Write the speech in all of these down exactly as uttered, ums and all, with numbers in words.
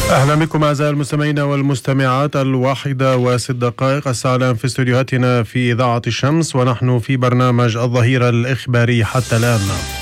أهلا بكم أعزائي المستمعين والمستمعات. الواحدة وست دقائق الساعة الآن في استديوهاتنا في إذاعة الشمس، ونحن في برنامج الظهيرة الإخباري حتى الآن.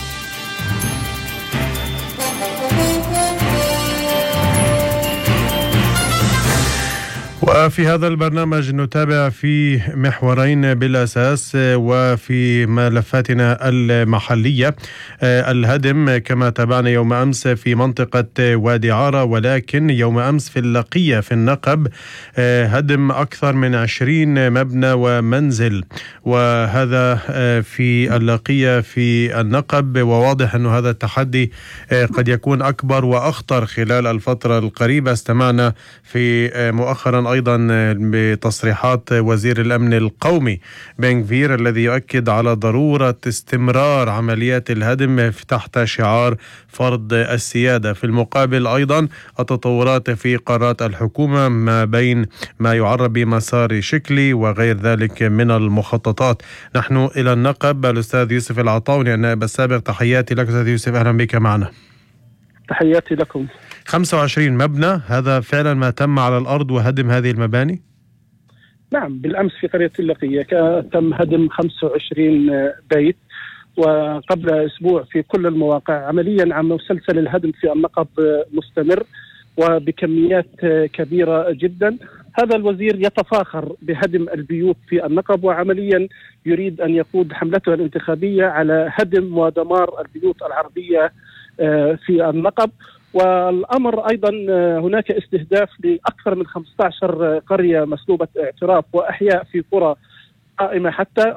وفي هذا البرنامج نتابع في محورين بالأساس وفي ملفاتنا المحلية: الهدم كما تابعنا يوم أمس في منطقة وادي عارة، ولكن يوم أمس في اللقية في النقب هدم أكثر من عشرين مبنى ومنزل، وهذا في اللقية في النقب. وواضح أن هذا التحدي قد يكون أكبر وأخطر خلال الفترة القريبة. استمعنا في مؤخرا أيضا بتصريحات وزير الأمن القومي بن غفير الذي يؤكد على ضرورة استمرار عمليات الهدم تحت شعار فرض السيادة. في المقابل أيضا التطورات في قرارات الحكومة ما بين ما يعرف بمسار شكلي وغير ذلك من المخططات. نحن إلى النقب الأستاذ يوسف العطاوني النائب السابق. تحياتي لك أستاذ يوسف، أهلا بك معنا. تحياتي لكم. خمسة وعشرين مبنى، هذا فعلا ما تم على الأرض وهدم هذه المباني؟ نعم، بالأمس في قرية اللقية تم هدم خمسة وعشرين بيت، وقبل أسبوع في كل المواقع. عمليا عم مسلسل الهدم في النقب مستمر وبكميات كبيرة جدا. هذا الوزير يتفاخر بهدم البيوت في النقب، وعمليا يريد أن يقود حملته الانتخابية على هدم ودمار البيوت العربية في النقب. والأمر أيضا هناك استهداف لأكثر من خمسة عشر قرية مسلوبة اعتراف وأحياء في قرى قائمة. حتى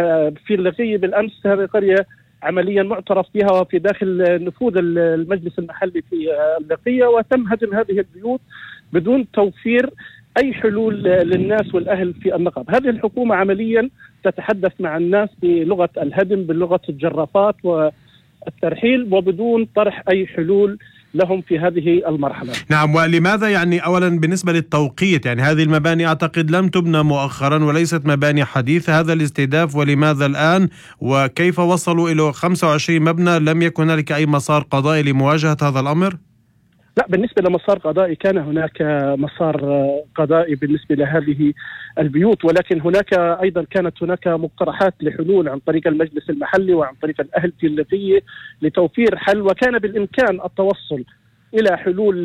في اللقية بالأمس هذه قرية عمليا معترف بها وفي داخل نفوذ المجلس المحلي في اللقية، وتم هدم هذه البيوت بدون توفير أي حلول للناس والأهل في النقب. هذه الحكومة عمليا تتحدث مع الناس بلغة الهدم، بلغة الجرافات والترحيل، وبدون طرح أي حلول لهم في هذه المرحلة. نعم، ولماذا يعني أولا بالنسبة للتوقيت؟ يعني هذه المباني أعتقد لم تبنى مؤخرا وليست مباني حديثة، هذا الاستهداف ولماذا الآن؟ وكيف وصلوا إلى خمسة وعشرين مبنى؟ لم يكن هنالك أي مسار قضائي لمواجهة هذا الأمر؟ لا، بالنسبة لمسار قضائي كان هناك مسار قضائي بالنسبة لهذه البيوت، ولكن هناك أيضا كانت هناك مقترحات لحلول عن طريق المجلس المحلي وعن طريق الأهل في اللقية لتوفير حل، وكان بالإمكان التوصل إلى حلول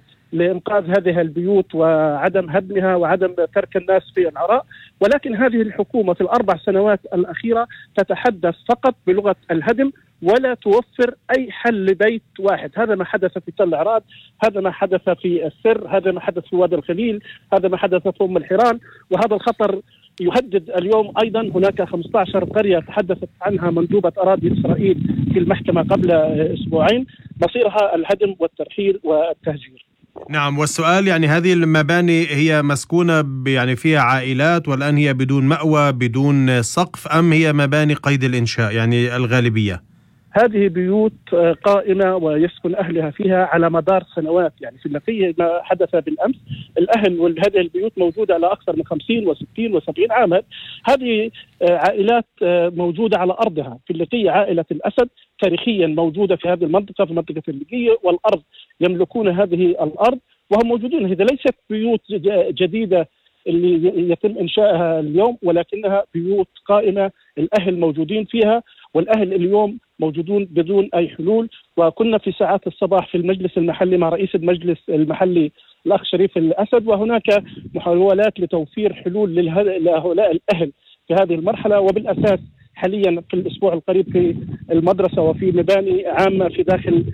لإنقاذ هذه البيوت وعدم هدمها وعدم ترك الناس في العراء. ولكن هذه الحكومة في الأربع سنوات الأخيرة تتحدث فقط بلغة الهدم ولا توفر أي حل لبيت واحد. هذا ما حدث في تل عراد، هذا ما حدث في السر، هذا ما حدث في وادي الخليل، هذا ما حدث في أم الحيران. وهذا الخطر يهدد اليوم أيضا. هناك خمسة عشر قرية تحدثت عنها مندوبة أراضي إسرائيل في المحكمة قبل أسبوعين، مصيرها الهدم والترحيل والتهجير. نعم، والسؤال يعني هذه المباني هي مسكونة يعني فيها عائلات والآن هي بدون مأوى بدون سقف، أم هي مباني قيد الإنشاء يعني الغالبية؟ هذه بيوت قائمة ويسكن أهلها فيها على مدار سنوات. يعني في اللقية ما حدث بالأمس، الأهل وهذه البيوت موجودة على أكثر من خمسين وستين وسبعين عاما. هذه عائلات موجودة على أرضها. في اللقية عائلة الأسد تاريخيا موجودة في هذه المنطقة، في منطقة اللقية، والأرض يملكون هذه الأرض وهم موجودون. هذه ليست بيوت جديدة اللي يتم إنشائها اليوم، ولكنها بيوت قائمة الأهل موجودين فيها، والأهل اليوم موجودون بدون أي حلول. وكنا في ساعات الصباح في المجلس المحلي مع رئيس المجلس المحلي الأخ شريف الأسد، وهناك محاولات لتوفير حلول لهؤلاء الأهل في هذه المرحلة. وبالأساس حاليا في الأسبوع القريب في المدرسة وفي مباني عامة في داخل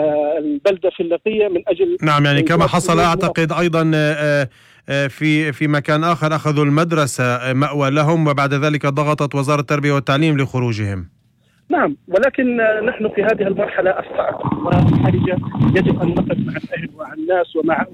البلدة في اللقية من أجل نعم، يعني كما حصل أعتقد أيضا في في مكان آخر أخذوا المدرسة مأوى لهم، وبعد ذلك ضغطت وزارة التربية والتعليم لخروجهم. نعم، ولكن نحن في هذه المرحلة الصعبة والحرجة يجب أن نقف مع الأهل ومع الناس ومع